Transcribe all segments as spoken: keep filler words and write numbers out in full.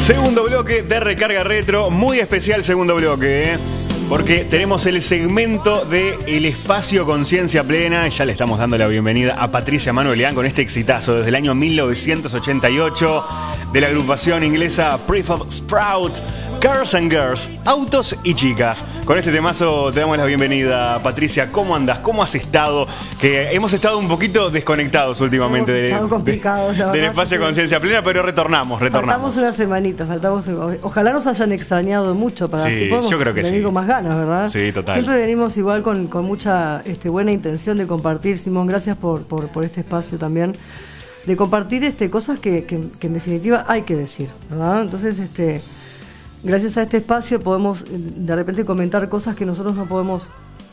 Segundo bloque de Recarga Retro, muy especial segundo bloque, ¿eh? Porque tenemos el segmento de El Espacio Conciencia Plena. Ya le estamos dando la bienvenida a Patricia Manuelian con este exitazo desde el año mil novecientos ochenta y ocho de la agrupación inglesa Prefab Sprout. Cars and Girls, autos y chicas. Con este temazo te damos la bienvenida, Patricia. ¿Cómo andas? ¿Cómo has estado? Que hemos estado un poquito desconectados últimamente de, complicados, de, del espacio sí. Conciencia Plena, pero retornamos, retornamos. Faltamos unas semanitas, faltamos. Ojalá nos hayan extrañado mucho para sí, así podemos yo creo que venir sí. con más ganas, ¿verdad? Sí, total. Siempre venimos igual con, con mucha este, buena intención de compartir. Simón, gracias por, por, por este espacio también. De compartir este, cosas que, que, que en definitiva hay que decir, ¿verdad? Entonces, este... gracias a este espacio podemos de repente comentar cosas que nosotros no podemos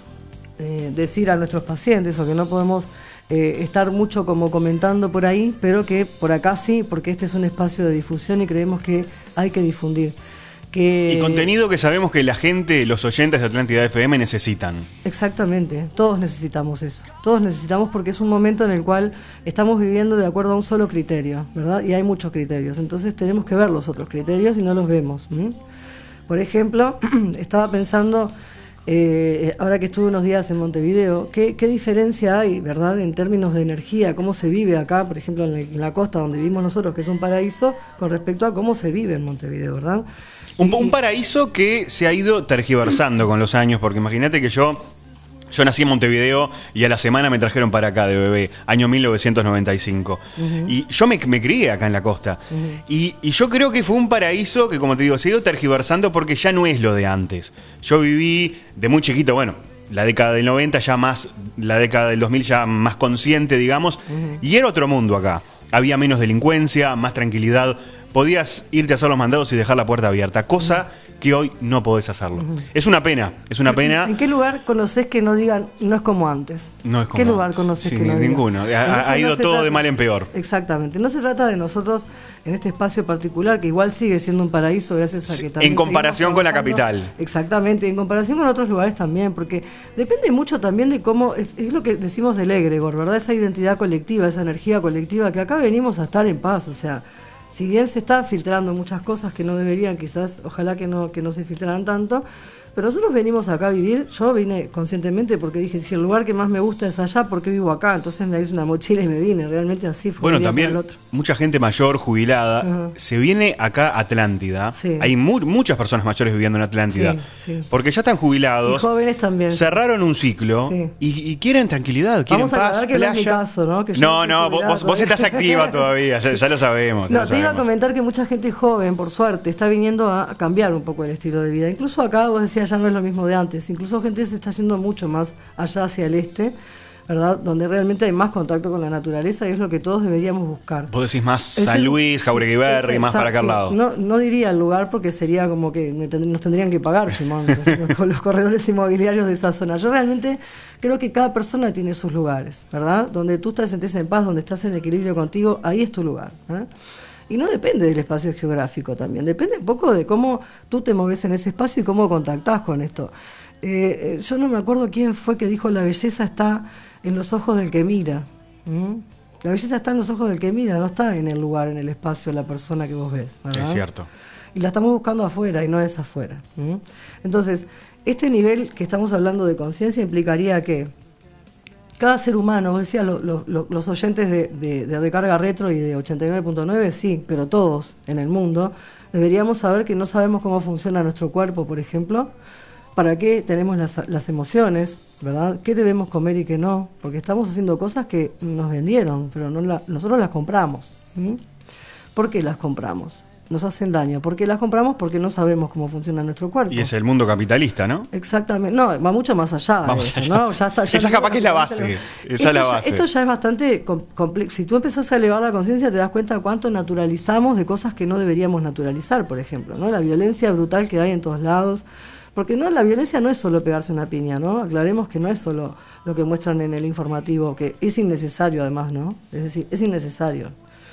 eh, decir a nuestros pacientes o que no podemos eh, estar mucho como comentando por ahí, pero que por acá sí, porque este es un espacio de difusión y creemos que hay que difundir. Que... y contenido que sabemos que la gente, los oyentes de Atlántida F M necesitan. Exactamente, todos necesitamos eso. Todos necesitamos porque es un momento en el cual estamos viviendo de acuerdo a un solo criterio, ¿verdad? Y hay muchos criterios, entonces tenemos que ver los otros criterios y no los vemos. ¿Mm? Por ejemplo, estaba pensando, eh, ahora que estuve unos días en Montevideo, ¿qué, qué diferencia hay, ¿verdad? En términos de energía, cómo se vive acá, por ejemplo, en la, en la costa donde vivimos nosotros, que es un paraíso, con respecto a cómo se vive en Montevideo, ¿verdad? Un, un paraíso que se ha ido tergiversando con los años, porque imagínate que yo yo nací en Montevideo y a la semana me trajeron para acá de bebé, año mil novecientos noventa y cinco. Uh-huh. Y yo me, me crié acá en la costa. Uh-huh. Y, y yo creo que fue un paraíso que, como te digo, se ha ido tergiversando porque ya no es lo de antes. Yo viví de muy chiquito, bueno, la década del noventa ya más, la década del dos mil ya más consciente, digamos, uh-huh. Y era otro mundo acá. Había menos delincuencia, más tranquilidad. Podías irte a hacer los mandados y dejar la puerta abierta, cosa que hoy no podés hacerlo. Uh-huh. Es una pena, es una pena. ¿En qué lugar conocés que no digan, no es como antes? No es como ¿Qué antes. lugar conocés sí, que no ninguno. digan? Ha, ha ido no todo trata, de mal en peor. Exactamente. No se trata de nosotros en este espacio particular, que igual sigue siendo un paraíso gracias a que también... En comparación con la capital. Exactamente, en comparación con otros lugares también, porque depende mucho también de cómo, es, es lo que decimos del egregor, ¿verdad? Esa identidad colectiva, esa energía colectiva, que acá venimos a estar en paz, o sea... si bien se están filtrando muchas cosas que no deberían, quizás, ojalá que no que no se filtraran tanto, pero nosotros venimos acá a vivir. Yo vine conscientemente porque dije, si el lugar que más me gusta es allá, ¿por qué vivo acá? Entonces me hice una mochila y me vine, realmente así fue. Bueno, también mucha gente mayor, jubilada, uh-huh. se viene acá a Atlántida. Sí. Hay mu- muchas personas mayores viviendo en Atlántida, sí, sí. porque ya están jubilados. Y jóvenes también. Cerraron un ciclo, sí. y, y quieren tranquilidad, quieren Vamos a paz, que playa. No, es mi caso, ¿no? Que yo no, no, no vos, vos estás activa todavía, ya, ya lo sabemos. Ya no, lo te sabemos. iba a comentar que mucha gente joven, por suerte, está viniendo a cambiar un poco el estilo de vida. Incluso acá, vos decías, ya no es lo mismo de antes. Incluso gente se está yendo mucho más allá hacia el este, ¿verdad? Donde realmente hay más contacto con la naturaleza y es lo que todos deberíamos buscar. Vos decís más San es Luis, el, Jauregui Berri, más para acá al lado. No, no diría el lugar porque sería como que nos tendrían que pagar, Simón, con los corredores inmobiliarios de esa zona. Yo realmente creo que cada persona tiene sus lugares, ¿verdad? Donde tú te sientes en paz, donde estás en equilibrio contigo, ahí es tu lugar, ¿eh? Y no depende del espacio geográfico también, depende un poco de cómo tú te moves en ese espacio y cómo contactás con esto. Eh, yo no me acuerdo quién fue que dijo la belleza está en los ojos del que mira. ¿Mm? La belleza está en los ojos del que mira, no está en el lugar, en el espacio, la persona que vos ves, ¿verdad? Es cierto. Y la estamos buscando afuera y no es afuera. ¿Mm? Entonces, este nivel que estamos hablando de conciencia implicaría que cada ser humano, vos decías, lo, lo, lo, los oyentes de, de, de Recarga Retro y de ochenta y nueve punto nueve, sí, pero todos en el mundo, deberíamos saber que no sabemos cómo funciona nuestro cuerpo, por ejemplo, para qué tenemos las, las emociones, ¿verdad? ¿Qué debemos comer y qué no? Porque estamos haciendo cosas que nos vendieron, pero no la, nosotros las compramos. ¿Mm? ¿Por qué las compramos? Nos hacen daño. ¿Por qué las compramos? Porque no sabemos cómo funciona nuestro cuerpo. Y es el mundo capitalista, ¿no? Exactamente. No, va mucho más allá. Vamos eso, allá. ¿no? Ya está, ya Esa capaz que es la base. Esa esto, es la ya, base. esto ya es bastante complejo. Si tú empezás a elevar la conciencia, te das cuenta de cuánto naturalizamos de cosas que no deberíamos naturalizar, por ejemplo, ¿no? La violencia brutal que hay en todos lados. Porque no, la violencia no es solo pegarse una piña, ¿no? Aclaremos que no es solo lo que muestran en el informativo, que es innecesario además, ¿no? Es decir, es innecesario.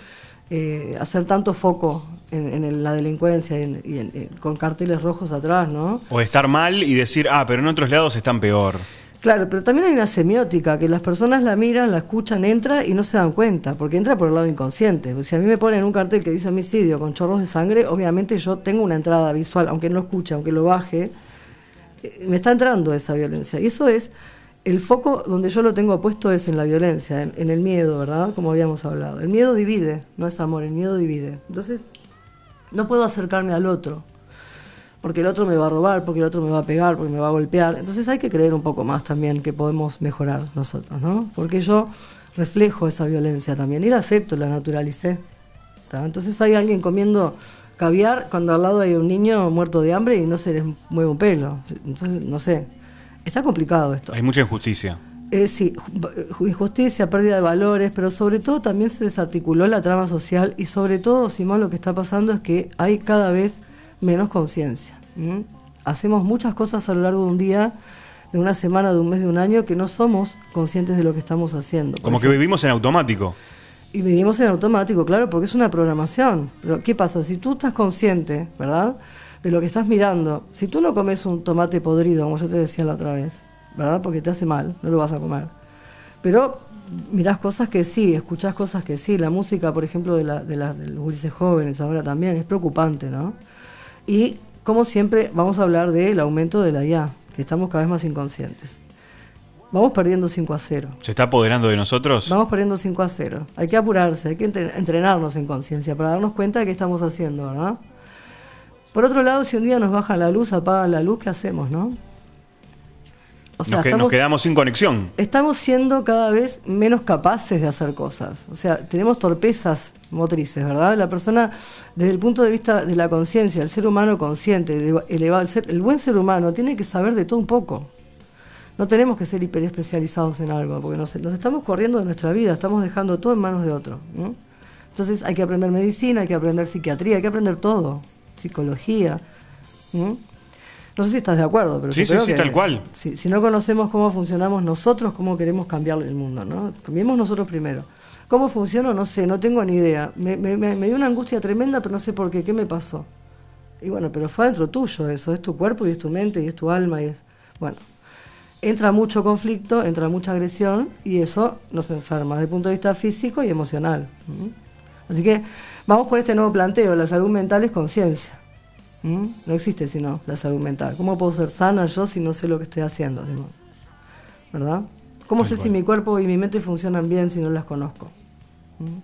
Eh, hacer tanto foco en, en el, la delincuencia y, en, y en, en, con carteles rojos atrás, ¿no? O estar mal y decir, ah, pero en otros lados están peor. Claro, pero también hay una semiótica, que las personas la miran, la escuchan, entra y no se dan cuenta, porque entra por el lado inconsciente. O sea, si a mí me ponen un cartel que dice homicidio con chorros de sangre, obviamente yo tengo una entrada visual, aunque no lo escuche, aunque lo baje, eh, me está entrando esa violencia. Y eso es, el foco donde yo lo tengo puesto es en la violencia, en, en el miedo, ¿verdad? Como habíamos hablado. El miedo divide, no es amor, el miedo divide. Entonces, no puedo acercarme al otro, porque el otro me va a robar, porque el otro me va a pegar, porque me va a golpear. Entonces hay que creer un poco más también que podemos mejorar nosotros, ¿no? Porque yo reflejo esa violencia también, y la acepto, la naturalicé, ¿tá? Entonces hay alguien comiendo caviar cuando al lado hay un niño muerto de hambre y no se les mueve un pelo. Entonces, no sé, está complicado esto. Hay mucha injusticia. Eh, sí, injusticia, pérdida de valores, pero sobre todo también se desarticuló la trama social, y sobre todo, Simón, lo que está pasando es que hay cada vez menos conciencia. ¿Mm? Hacemos muchas cosas a lo largo de un día, de una semana, de un mes, de un año, que no somos conscientes de lo que estamos haciendo. Como ejemplo, que vivimos en automático. Y vivimos en automático, claro, porque es una programación. Pero ¿qué pasa? Si tú estás consciente, ¿verdad?, de lo que estás mirando, si tú no comes un tomate podrido, como yo te decía la otra vez, ¿verdad?, porque te hace mal, no lo vas a comer. Pero mirás cosas que sí, escuchás cosas que sí. La música, por ejemplo, de, la, de, la, de los gurises jóvenes ahora también es preocupante, ¿no? Y, como siempre, vamos a hablar del aumento de la I A, que estamos cada vez más inconscientes. Vamos perdiendo cinco a cero. ¿Se está apoderando de nosotros? Vamos perdiendo cinco a cero. Hay que apurarse, hay que entrenarnos en conciencia para darnos cuenta de qué estamos haciendo, ¿verdad? Por otro lado, si un día nos baja la luz, apaga la luz, ¿qué hacemos, no? O sea, nos, que, estamos, nos quedamos sin conexión. Estamos siendo cada vez menos capaces de hacer cosas. O sea, tenemos torpezas motrices, ¿verdad? La persona, desde el punto de vista de la conciencia, el ser humano consciente, elevado, el, ser, el buen ser humano tiene que saber de todo un poco. No tenemos que ser hiperespecializados en algo, porque nos, nos estamos corriendo de nuestra vida, estamos dejando todo en manos de otro, ¿no? Entonces hay que aprender medicina, hay que aprender psiquiatría, hay que aprender todo, psicología, ¿no? No sé si estás de acuerdo, pero sí, sí, sí, tal cual. Si, si no conocemos cómo funcionamos nosotros, cómo queremos cambiar el mundo, ¿no? Cambiemos nosotros primero. ¿Cómo funciona? No sé, no tengo ni idea. Me, me, me dio una angustia tremenda, pero no sé por qué. ¿Qué me pasó? Y bueno, pero fue adentro tuyo eso. Es tu cuerpo y es tu mente y es tu alma y es... Bueno, entra mucho conflicto, entra mucha agresión y eso nos enferma desde el punto de vista físico y emocional. ¿Mm? Así que vamos por este nuevo planteo. La salud mental es conciencia. ¿Mm? No existe sino la salud mental. ¿Cómo puedo ser sana yo si no sé lo que estoy haciendo? ¿Verdad? ¿Cómo sé si mi cuerpo y mi mente funcionan bien si no las conozco? ¿Mm?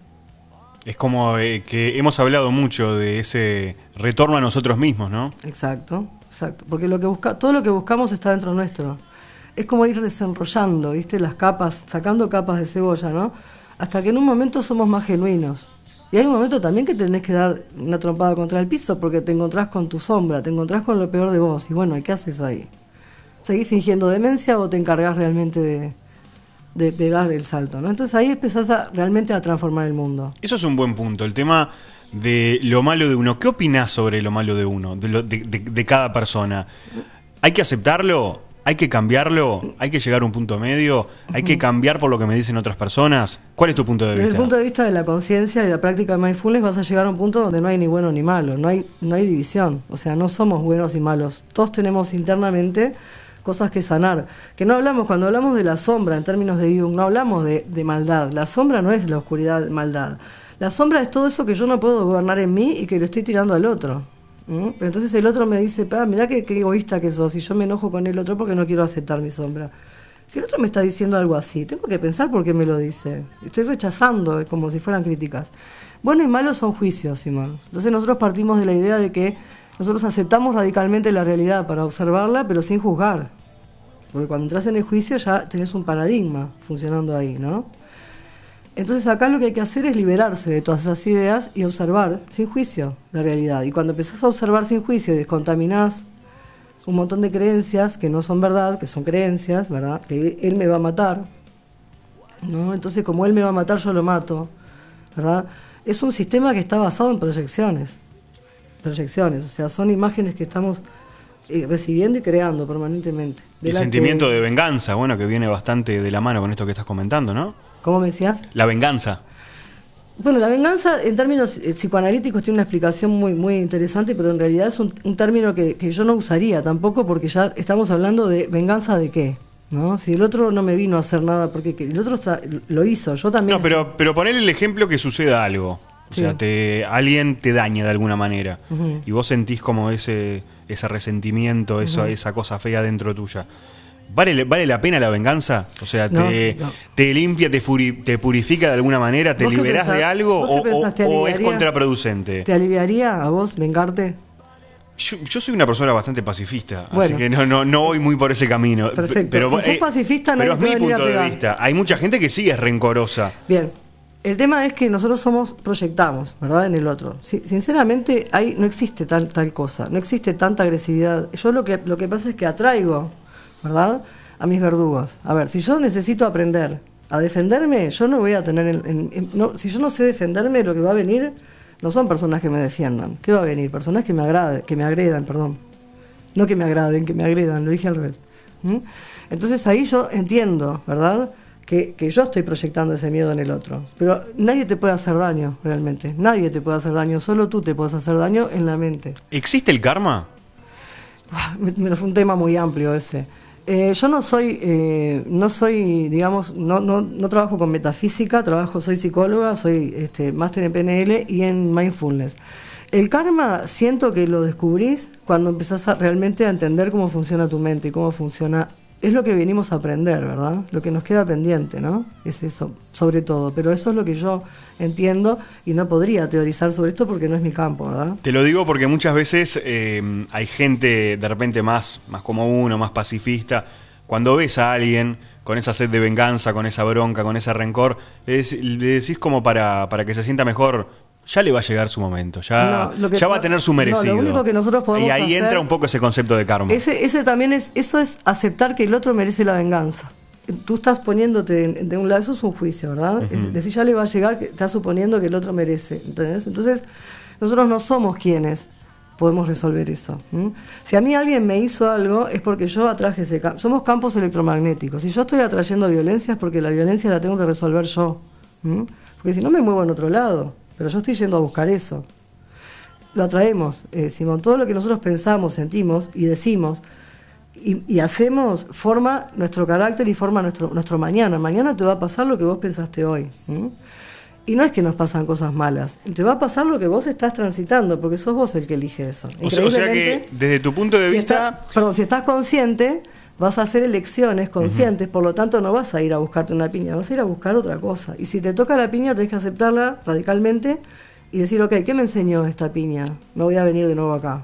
Es como eh, que hemos hablado mucho de ese retorno a nosotros mismos, ¿no? Exacto, exacto. Porque lo que busca, todo lo que buscamos está dentro nuestro. Es como ir desenrollando, ¿viste? Las capas, sacando capas de cebolla, ¿no? Hasta que en un momento somos más genuinos. Y hay un momento también que tenés que dar una trompada contra el piso porque te encontrás con tu sombra, te encontrás con lo peor de vos. Y bueno, ¿y qué haces ahí? ¿Seguís fingiendo demencia o te encargás realmente de, de, de dar el salto, ¿no? Entonces ahí empezás a, realmente a transformar el mundo. Eso es un buen punto, el tema de lo malo de uno. ¿Qué opinás sobre lo malo de uno, de, lo, de, de, de cada persona? ¿Hay que aceptarlo? ¿Hay que cambiarlo? ¿Hay que llegar a un punto medio? ¿Hay que cambiar por lo que me dicen otras personas? ¿Cuál es tu punto de vista? Desde el punto de vista de la conciencia y la práctica de mindfulness vas a llegar a un punto donde no hay ni bueno ni malo, no hay, no hay división, o sea, no somos buenos y malos, todos tenemos internamente cosas que sanar, que no hablamos, cuando hablamos de la sombra en términos de Jung, no hablamos de, de maldad, la sombra no es la oscuridad, maldad, la sombra es todo eso que yo no puedo gobernar en mí y que le estoy tirando al otro. ¿Mm? Pero entonces el otro me dice, pa, mirá qué, qué egoísta que sos, y yo me enojo con el otro porque no quiero aceptar mi sombra. Si el otro me está diciendo algo así, tengo que pensar por qué me lo dice. Estoy rechazando, como si fueran críticas. Bueno y malo son juicios, Simón. Entonces nosotros partimos de la idea de que nosotros aceptamos radicalmente la realidad para observarla, pero sin juzgar. Porque cuando entras en el juicio ya tenés un paradigma funcionando ahí, ¿no? Entonces acá lo que hay que hacer es liberarse de todas esas ideas y observar sin juicio la realidad. Y cuando empezás a observar sin juicio y descontaminás un montón de creencias que no son verdad, que son creencias, ¿verdad? Que él me va a matar, ¿no? Entonces como él me va a matar yo lo mato, ¿verdad? Es un sistema que está basado en proyecciones. Proyecciones, o sea, son imágenes que estamos eh, recibiendo y creando permanentemente. El sentimiento que... de venganza, bueno, que viene bastante de la mano con esto que estás comentando, ¿no? ¿Cómo me decías? La venganza. Bueno, la venganza en términos eh, psicoanalíticos tiene una explicación muy muy interesante, pero en realidad es un, un término que, que yo no usaría tampoco porque ya estamos hablando de venganza de qué. ¿no? Si el otro no me vino a hacer nada, porque el otro está, lo hizo, yo también. No, pero, pero poner el ejemplo que suceda algo. O Sí. sea, te, alguien te daña de alguna manera. Ujú. Y vos sentís como ese, ese resentimiento, eso, Ujú. esa cosa fea dentro tuya. ¿Vale, ¿Vale la pena la venganza? O sea, No, te, no. te limpia, te, furi, te purifica de alguna manera, te ¿Vos qué liberás pensás? de algo ¿Vos qué o, pensás? ¿Te o- o es aliviaría? contraproducente. ¿Te aliviaría a vos vengarte? Yo, yo soy una persona bastante pacifista, así Bueno. que no, no, no voy muy por ese camino. Perfecto. Pero, Si sos pacifista, pero nadie es te va mi a venir a punto de pegar. vista. Hay mucha gente que sí es rencorosa. Bien, el tema es que nosotros somos, proyectamos, ¿verdad? En el otro. Si- sinceramente, ahí no existe tal, tal cosa, no existe tanta agresividad. Yo lo que, lo que pasa es que atraigo, ¿verdad? A mis verdugos. A ver, si yo necesito aprender a defenderme, yo no voy a tener... en- en- en- no, si yo no sé defenderme, lo que va a venir no son personas que me defiendan. ¿Qué va a venir? Personas que me, agrade, que me agredan, perdón. No que me agraden, que me agredan, lo dije al revés. ¿Mm? Entonces ahí yo entiendo, ¿verdad?, que, que yo estoy proyectando ese miedo en el otro. Pero nadie te puede hacer daño, realmente. Nadie te puede hacer daño, solo tú te puedes hacer daño en la mente. ¿Existe el karma? Ah, me, me- fue un tema muy amplio ese. Eh, yo no soy, eh, no soy, digamos, no, no, no trabajo con metafísica, trabajo, soy psicóloga, soy este, máster en P N L y en mindfulness. El karma siento que lo descubrís cuando empezás a, realmente a entender cómo funciona tu mente y cómo funciona. Es lo que venimos a aprender, ¿verdad? Lo que nos queda pendiente, ¿no? Es eso, sobre todo. Pero eso es lo que yo entiendo y no podría teorizar sobre esto porque no es mi campo, ¿verdad? Te lo digo porque muchas veces eh, hay gente de repente más, más como uno, más pacifista. Cuando ves a alguien con esa sed de venganza, con esa bronca, con ese rencor, le, dec- le decís como para, para que se sienta mejor. Ya le va a llegar su momento, ya, No, lo que ya va a po- tener su no, lo merecido. único que nosotros podemos y ahí hacer- entra un poco ese concepto de karma. Ese, ese también es, eso es aceptar que el otro merece la venganza. Tú estás poniéndote de, de un lado, eso es un juicio, ¿verdad? Ujú. Es decir, ya le va a llegar, que estás suponiendo que el otro merece, ¿entendés? Entonces, nosotros no somos quienes podemos resolver eso. ¿m? Si a mí alguien me hizo algo, es porque yo atraje ese campo. Somos campos electromagnéticos. Si yo estoy atrayendo violencia, es porque la violencia la tengo que resolver yo. ¿m? Porque si no, me muevo en otro lado. Pero yo estoy yendo a buscar eso. Lo atraemos, eh, Simón. Todo lo que nosotros pensamos, sentimos y decimos y, y hacemos forma nuestro carácter y forma nuestro, nuestro mañana. Mañana te va a pasar lo que vos pensaste hoy. ¿m? Y no es que nos pasan cosas malas. Te va a pasar lo que vos estás transitando, porque sos vos el que elige eso. O sea, o sea que Increíblemente, desde tu punto de si vista... está- perdón, si estás consciente, vas a hacer elecciones conscientes, por lo tanto no vas a ir a buscarte una piña, vas a ir a buscar otra cosa. Y si te toca la piña, tenés que aceptarla radicalmente y decir, ok, ¿qué me enseñó esta piña? No voy a venir de nuevo acá.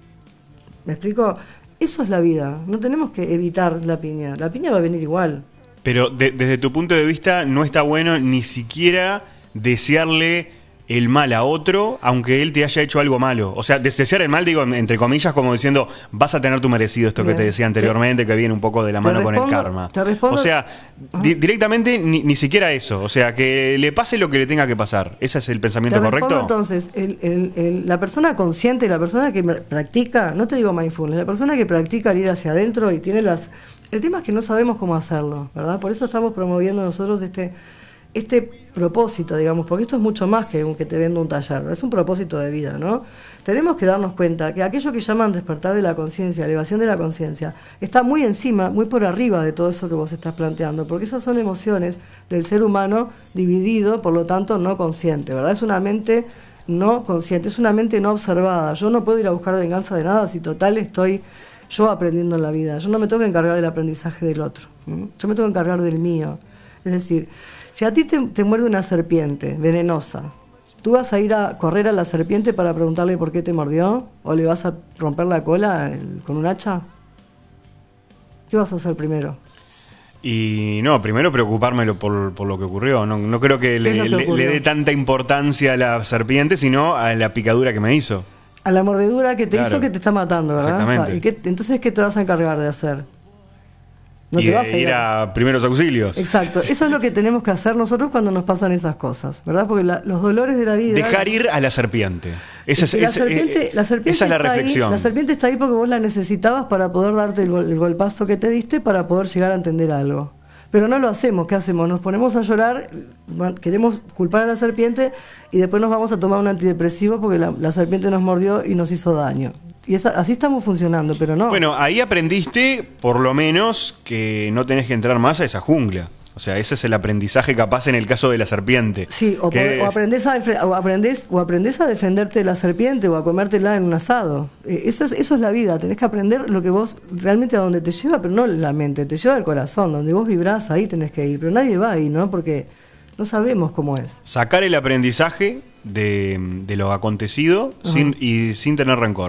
¿Me explico? Eso es la vida, no tenemos que evitar la piña, la piña va a venir igual. Pero de- desde tu punto de vista no está bueno ni siquiera desearle el mal a otro, aunque él te haya hecho algo malo. O sea, desear el mal, digo, entre comillas, como diciendo, vas a tener tu merecido, esto Bien. que te decía anteriormente, que viene un poco de la Te mano con el respondo- karma. te respondo- O sea, di- directamente ni, ni siquiera eso. O sea, que le pase lo que le tenga que pasar. ¿Ese es el pensamiento Te respondo, correcto? entonces, el- el- el- la persona consciente, la persona que mer- practica, no te digo mindfulness, la persona que practica el ir hacia adentro y tiene las... El tema es que no sabemos cómo hacerlo, ¿verdad? Por eso estamos promoviendo nosotros este este propósito, digamos, porque esto es mucho más que un que te vendo un taller, es un propósito de vida, ¿no? Tenemos que darnos cuenta que aquello que llaman despertar de la conciencia, elevación de la conciencia, está muy encima, muy por arriba de todo eso que vos estás planteando, porque esas son emociones del ser humano dividido, por lo tanto no consciente, ¿verdad? Es una mente no consciente, es una mente no observada. Yo no puedo ir a buscar venganza de nada si total estoy yo aprendiendo en la vida. Yo no me tengo que encargar del aprendizaje del otro, ¿m? Yo me tengo que encargar del mío. Es decir, si a ti te, te muerde una serpiente venenosa, ¿tú vas a ir a correr a la serpiente para preguntarle por qué te mordió? ¿O le vas a romper la cola el- con un hacha? ¿Qué vas a hacer primero? Y no, primero preocupármelo por, por lo que ocurrió. No, no creo que ¿Qué es le, lo que le- ocurrió? le dé tanta importancia a la serpiente, sino a la picadura que me hizo. A la mordedura que te Claro. hizo que te está matando, ¿verdad? Exactamente. ¿Y qué- entonces, ¿qué te vas a encargar de hacer? No y te de vas a ir a primeros auxilios. Exacto, eso es lo que tenemos que hacer nosotros cuando nos pasan esas cosas, ¿verdad? Porque la- los dolores de la vida... Dejar ir a la serpiente. Esa es, Es que la, esa- serpiente, eh, la serpiente esa es la está ahí- reflexión. la serpiente está ahí porque vos la necesitabas para poder darte el, gol- el golpazo que te diste para poder llegar a entender algo. Pero no lo hacemos, ¿qué hacemos? Nos ponemos a llorar, va- queremos culpar a la serpiente y después nos vamos a tomar un antidepresivo porque la, la serpiente nos mordió y nos hizo daño. Y esa, así estamos funcionando, pero no. Bueno, ahí aprendiste, por lo menos, que no tenés que entrar más a esa jungla. O sea, ese es el aprendizaje capaz en el caso de la serpiente. Sí, o, que o, aprendés a, o, aprendés, o aprendés a defenderte de la serpiente o a comértela en un asado. Eh, eso, es, eso es la vida, tenés que aprender lo que vos realmente a donde te lleva, pero no la mente, te lleva al corazón, donde vos vibrás, ahí tenés que ir. Pero nadie va ahí, ¿no? Porque no sabemos cómo es. Sacar el aprendizaje de, de lo acontecido sin, y sin tener rencor.